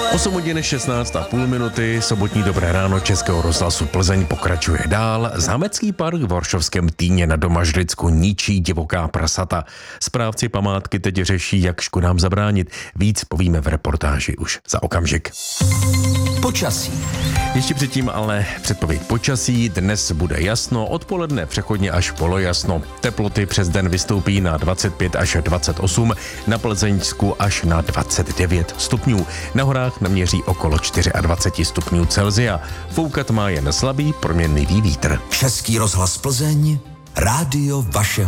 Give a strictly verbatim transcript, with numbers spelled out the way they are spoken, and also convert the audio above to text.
osm hodin šestnáct a půl minuty, sobotní dobré ráno Českého rozhlasu Plzeň pokračuje dál. Zámecký park v Horšovském Týně na Domažlicku ničí divoká prasata. Správci památky teď řeší, jak škodám zabránit. Víc povíme v reportáži už za okamžik. Počasí. Ještě předtím ale předpověď počasí. Dnes bude jasno, odpoledne přechodně až polojasno. Teploty přes den vystoupí na dvacet pět až dvacet osm, na Plzeňsku až na dvacet devět stupňů. Na horách naměří okolo dvacet čtyři stupňů Celsia. Foukat má jen slabý proměnlivý vítr. Český rozhlas Plzeň, rádio vašeho